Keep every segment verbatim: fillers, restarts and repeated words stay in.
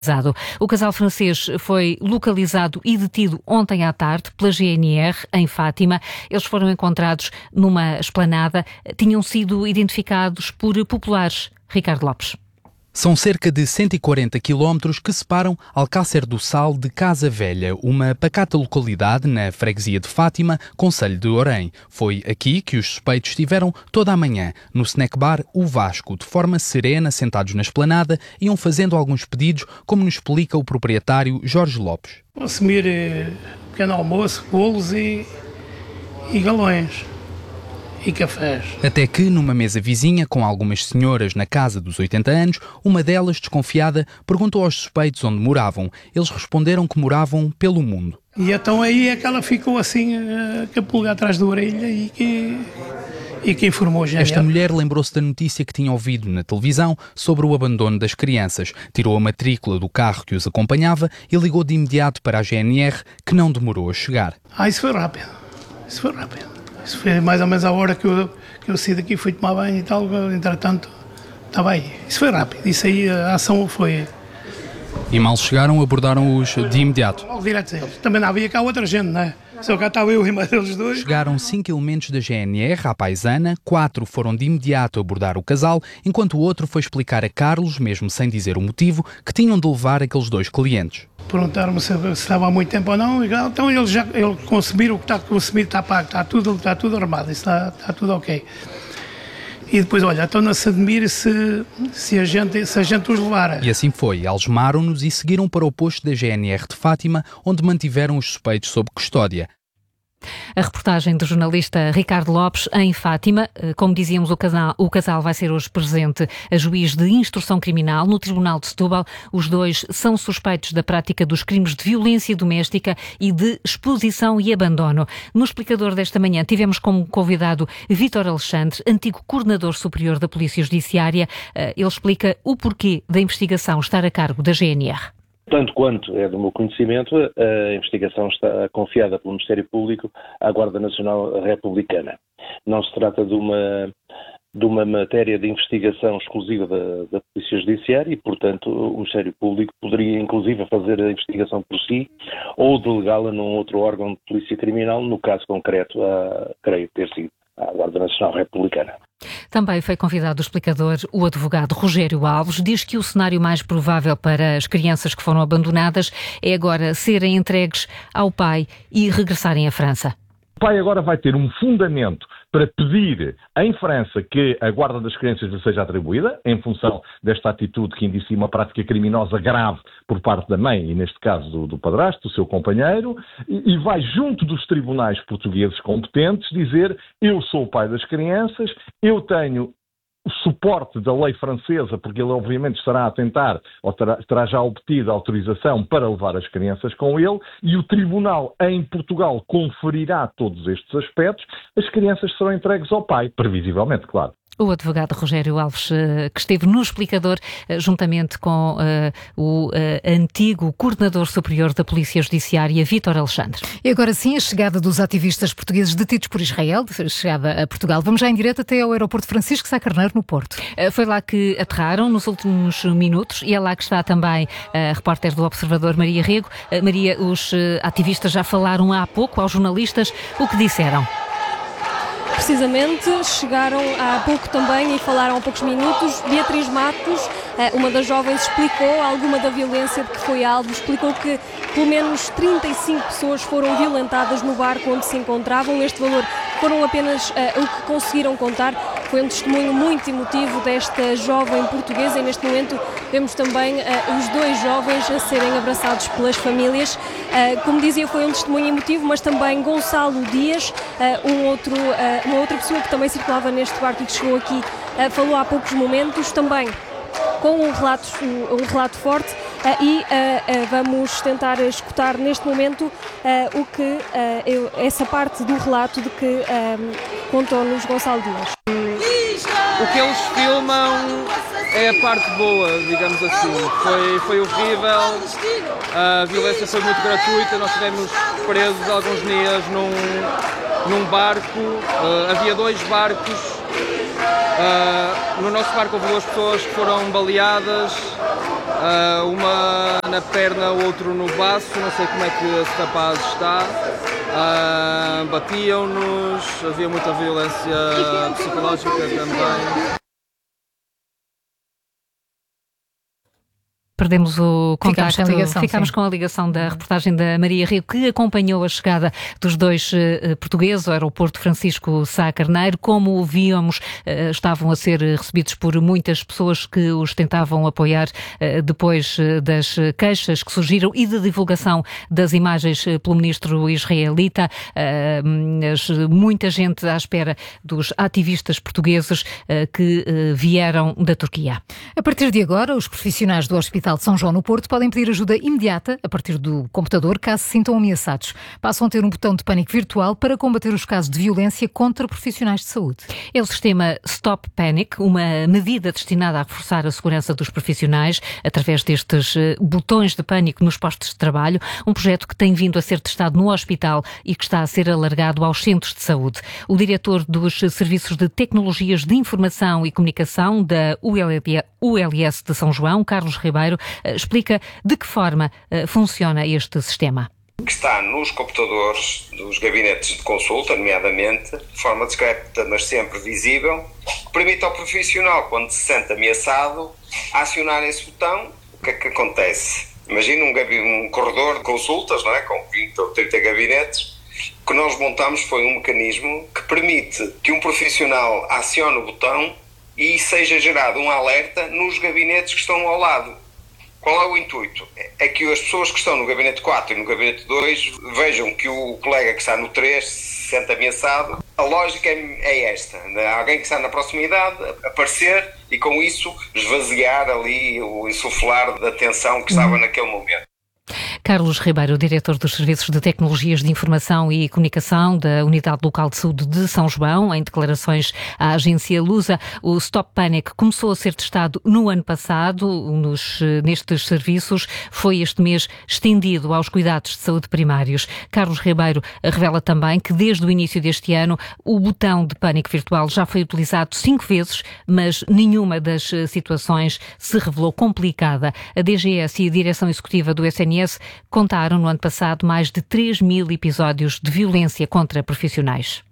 O casal francês foi localizado e detido ontem à tarde pela G N R em Fátima. Eles foram encontrados numa esplanada. Tinham sido identificados por populares. Ricardo Lopes. São cerca de cento e quarenta quilómetros que separam Alcácer do Sal de Casa Velha, uma pacata localidade na freguesia de Fátima, concelho de Orém. Foi aqui que os suspeitos estiveram toda a manhã, no snack bar O Vasco, de forma serena, sentados na esplanada, iam fazendo alguns pedidos, como nos explica o proprietário Jorge Lopes. Consumir eh, pequeno almoço, bolos e, e galões. E cafés. Até que, numa mesa vizinha, com algumas senhoras na casa dos oitenta anos, uma delas, desconfiada, perguntou aos suspeitos onde moravam. Eles responderam que moravam pelo mundo. E então aí é que ela ficou assim, com a pulga atrás da orelha e que, e que informou já. Esta mulher lembrou-se da notícia que tinha ouvido na televisão sobre o abandono das crianças. Tirou a matrícula do carro que os acompanhava e ligou de imediato para a G N R, que não demorou a chegar. Ah, isso foi rápido. Isso foi rápido. Isso foi mais ou menos a hora que eu, que eu saí daqui, fui tomar banho e tal, entretanto, estava aí. Isso foi rápido, isso aí, a ação foi... E mal chegaram, abordaram-os de imediato. Logo direto a eles. Também não havia cá outra gente, não é? Só cá estava eu e mais eles dois. Chegaram cinco elementos da G N R à paisana, quatro foram de imediato abordar o casal, enquanto o outro foi explicar a Carlos, mesmo sem dizer o motivo, que tinham de levar aqueles dois clientes. Perguntaram-me se, se estava há muito tempo ou não, e, então eles já eles consumiram o que está consumido, está pago, está tudo, está tudo armado, está, está tudo ok. E depois, olha, estão-se a admirar se, se, a gente, se a gente os levar. E assim foi, algemaram-nos e seguiram para o posto da G N R de Fátima, onde mantiveram os suspeitos sob custódia. A reportagem do jornalista Ricardo Lopes em Fátima. Como dizíamos, o casal, o casal vai ser hoje presente a juiz de instrução criminal no Tribunal de Setúbal. Os dois são suspeitos da prática dos crimes de violência doméstica e de exposição e abandono. No explicador desta manhã tivemos como convidado Vítor Alexandre, antigo coordenador superior da Polícia Judiciária. Ele explica o porquê da investigação estar a cargo da G N R. Tanto quanto é do meu conhecimento, a investigação está confiada pelo Ministério Público à Guarda Nacional Republicana. Não se trata de uma, de uma matéria de investigação exclusiva da, da Polícia Judiciária e, portanto, o Ministério Público poderia, inclusive, fazer a investigação por si ou delegá-la num outro órgão de polícia criminal, no caso concreto, a, creio ter sido a Guarda Nacional Republicana. Também foi convidado o explicador o advogado Rogério Alves. Diz que o cenário mais provável para as crianças que foram abandonadas é agora serem entregues ao pai e regressarem à França. O pai agora vai ter um fundamento para pedir em França que a guarda das crianças lhe seja atribuída, em função desta atitude que indicia uma prática criminosa grave por parte da mãe, e neste caso do, do padrasto, do seu companheiro, e, e vai junto dos tribunais portugueses competentes dizer: eu sou o pai das crianças, eu tenho o suporte da lei francesa, porque ele obviamente estará a tentar, ou terá, terá já obtido a autorização para levar as crianças com ele, e o tribunal em Portugal conferirá todos estes aspectos, as crianças serão entregues ao pai, previsivelmente, claro. O advogado Rogério Alves, que esteve no explicador, juntamente com uh, o uh, antigo coordenador superior da Polícia Judiciária, Vítor Alexandre. E agora sim, a chegada dos ativistas portugueses detidos por Israel, chegada a Portugal. Vamos já em direto até ao aeroporto Francisco Sá Carneiro, no Porto. Uh, foi lá que aterraram nos últimos minutos e é lá que está também a repórter do Observador, Maria Rego. Uh, Maria, os uh, ativistas já falaram há pouco aos jornalistas. O que disseram? Precisamente, chegaram há pouco também e falaram há poucos minutos. Beatriz Matos, uma das jovens, explicou alguma da violência de que foi alvo, explicou que pelo menos trinta e cinco pessoas foram violentadas no barco onde se encontravam. Este valor foram apenas uh, o que conseguiram contar. Foi um testemunho muito emotivo desta jovem portuguesa e neste momento vemos também uh, os dois jovens a serem abraçados pelas famílias. Uh, como dizia, foi um testemunho emotivo, mas também Gonçalo Dias, uh, um outro, uh, uma outra pessoa que também circulava neste barco e que chegou aqui, uh, falou há poucos momentos também com um relato, um, um relato forte. Uh, e uh, uh, vamos tentar escutar neste momento uh, o que, uh, eu, essa parte do relato de que um, contou-nos Gonçalo Dias. O que eles filmam é a parte boa, digamos assim. Foi, foi horrível, a violência foi muito gratuita, nós estivemos presos alguns dias num, num barco, uh, havia dois barcos. Uh, no nosso barco houve duas pessoas que foram baleadas. uh, uma na perna, o outro no baço, não sei como é que esse rapaz está. Uh, batiam-nos, havia muita violência psicológica também. Perdemos o contacto, ficámos, ligação, ficámos com a ligação da reportagem da Maria Rio, que acompanhou a chegada dos dois uh, portugueses ao aeroporto Francisco Sá Carneiro. Como víamos, uh, estavam a ser recebidos por muitas pessoas que os tentavam apoiar uh, depois uh, das queixas que surgiram e da divulgação das imagens uh, pelo ministro israelita. Uh, muita gente à espera dos ativistas portugueses uh, que uh, vieram da Turquia. A partir de agora, os profissionais do Hospital de São João no Porto podem pedir ajuda imediata a partir do computador caso se sintam ameaçados. Passam a ter um botão de pânico virtual para combater os casos de violência contra profissionais de saúde. É o sistema Stop Panic, uma medida destinada a reforçar a segurança dos profissionais através destes botões de pânico nos postos de trabalho, um projeto que tem vindo a ser testado no hospital e que está a ser alargado aos centros de saúde. O diretor dos Serviços de Tecnologias de Informação e Comunicação da U L S de São João, Carlos Ribeiro, explica de que forma funciona este sistema. Que está nos computadores dos gabinetes de consulta, nomeadamente, de forma discreta, mas sempre visível, que permite ao profissional, quando se sente ameaçado, acionar esse botão. O que é que acontece? Imagina um, gabi- um corredor de consultas, não é? Com vinte ou trinta gabinetes. O que nós montamos foi um mecanismo que permite que um profissional acione o botão e seja gerado um alerta nos gabinetes que estão ao lado. Qual é o intuito? É que as pessoas que estão no gabinete quatro e no gabinete dois vejam que o colega que está no três se sente ameaçado. A lógica é esta, alguém que está na proximidade aparecer e com isso esvaziar ali o insuflar da tensão que estava naquele momento. Carlos Ribeiro, diretor dos Serviços de Tecnologias de Informação e Comunicação da Unidade Local de Saúde de São João, em declarações à agência Lusa. O Stop Panic começou a ser testado no ano passado nos, nestes serviços. Foi este mês estendido aos cuidados de saúde primários. Carlos Ribeiro revela também que desde o início deste ano o botão de pânico virtual já foi utilizado cinco vezes, mas nenhuma das situações se revelou complicada. A D G S e a Direção Executiva do S N S contaram no ano passado mais de três mil episódios de violência contra profissionais.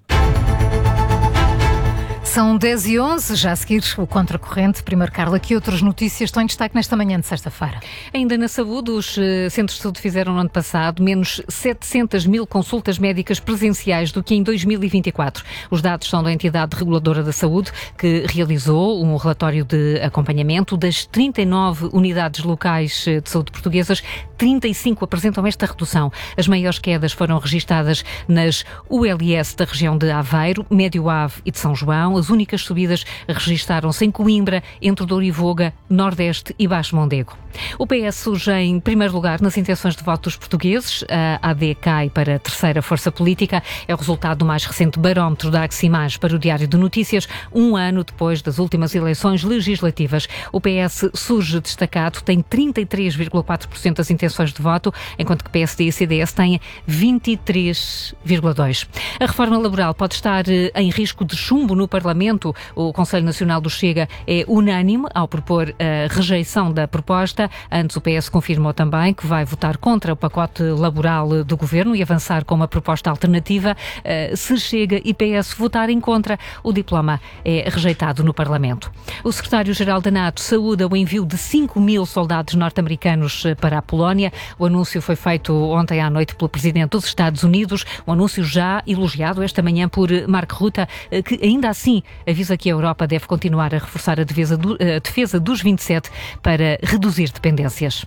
São dez e onze, já a seguir o Contracorrente. Primeiro, Carla, que outras notícias estão em destaque nesta manhã de sexta-feira? Ainda na saúde, os uh, centros de saúde fizeram no ano passado menos setecentas mil consultas médicas presenciais do que em dois mil e vinte e quatro. Os dados são da entidade reguladora da saúde, que realizou um relatório de acompanhamento das trinta e nove unidades locais de saúde portuguesas. trinta e cinco apresentam esta redução. As maiores quedas foram registadas nas U L S da região de Aveiro, Médio Ave e de São João. As únicas subidas registaram-se em Coimbra, entre Douro e Voga, Nordeste e Baixo Mondego. O P S surge em primeiro lugar nas intenções de voto dos portugueses. A A D cai para a terceira força política. É o resultado do mais recente barómetro da Aximage para o Diário de Notícias, um ano depois das últimas eleições legislativas. O P S surge destacado, tem trinta e três vírgula quatro por cento das intenções de voto, enquanto que P S D e C D S têm vinte e três vírgula dois por cento. A reforma laboral pode estar em risco de chumbo no Parlamento. O Conselho Nacional do Chega é unânime ao propor a rejeição da proposta. Antes, o P S confirmou também que vai votar contra o pacote laboral do Governo e avançar com uma proposta alternativa. Se Chega e P S votarem contra, o diploma é rejeitado no Parlamento. O secretário-geral da NATO saúda o envio de cinco mil soldados norte-americanos para a Polónia. O anúncio foi feito ontem à noite pelo presidente dos Estados Unidos. O anúncio já elogiado esta manhã por Mark Rutte, que ainda assim avisa que a Europa deve continuar a reforçar a defesa, do, a defesa dos vinte e sete para reduzir dependências.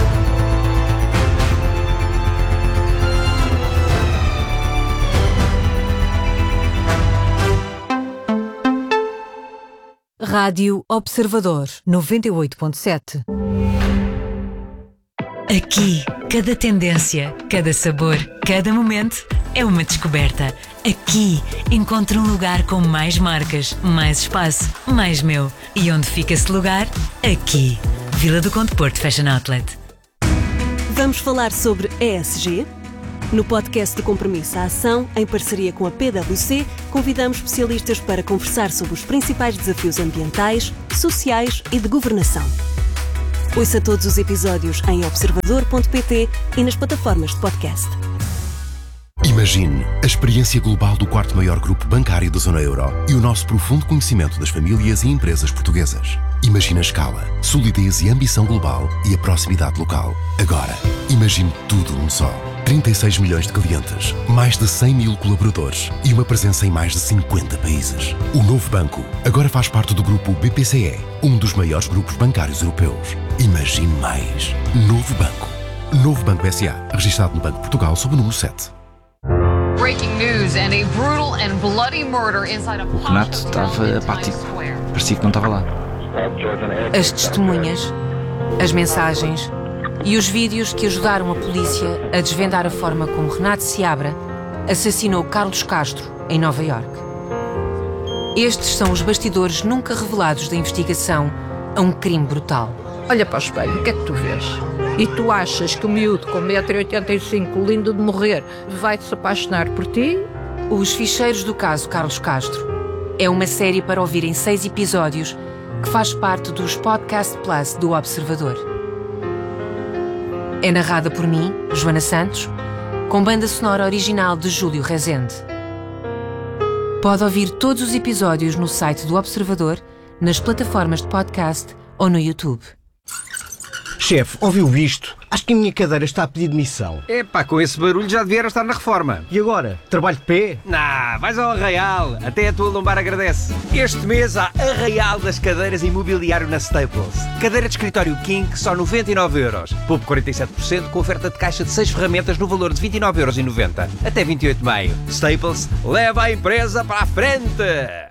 Rádio Observador noventa e oito ponto sete. Aqui, cada tendência, cada sabor, cada momento é uma descoberta. Aqui, encontro um lugar com mais marcas, mais espaço, mais meu. E onde fica esse lugar? Aqui. Vila do Conde Porto Fashion Outlet. Vamos falar sobre E S G? No podcast de Compromisso à Ação, em parceria com a P W C, convidamos especialistas para conversar sobre os principais desafios ambientais, sociais e de governação. Ouça todos os episódios em observador ponto pt e nas plataformas de podcast. Imagine a experiência global do quarto maior grupo bancário da zona euro e o nosso profundo conhecimento das famílias e empresas portuguesas. Imagine a escala, solidez e ambição global e a proximidade local. Agora, imagine tudo num só. trinta e seis milhões de clientes, mais de cem mil colaboradores e uma presença em mais de cinquenta países. O novo banco agora faz parte do grupo B P C E, um dos maiores grupos bancários europeus. Imagine mais. Novo Banco. Novo Banco S A, registado no Banco de Portugal sob o número sete. O Renato estava apático. Parecia que não estava lá. As testemunhas, as mensagens e os vídeos que ajudaram a polícia a desvendar a forma como Renato Seabra assassinou Carlos Castro em Nova Iorque. Estes são os bastidores nunca revelados da investigação a um crime brutal. Olha para o espelho, o que é que tu vês? E tu achas que o miúdo com um metro e oitenta e cinco, lindo de morrer, vai-se apaixonar por ti? Os Ficheiros do Caso Carlos Castro é uma série para ouvir em seis episódios que faz parte dos Podcast Plus do Observador. É narrada por mim, Joana Santos, com banda sonora original de Júlio Rezende. Pode ouvir todos os episódios no site do Observador, nas plataformas de podcast ou no YouTube. Chefe, ouviu isto? Acho que a minha cadeira está a pedir demissão. Epá, com esse barulho já devia estar na reforma. E agora? Trabalho de pé? Nah, vais ao Arraial. Até a tua lombar agradece. Este mês há Arraial das cadeiras imobiliário na Staples. Cadeira de escritório King, só noventa e nove euros. Poupe quarenta e sete por cento com oferta de caixa de seis ferramentas no valor de vinte e nove euros e noventa. Até vinte e oito de maio. Staples, leva a empresa para a frente!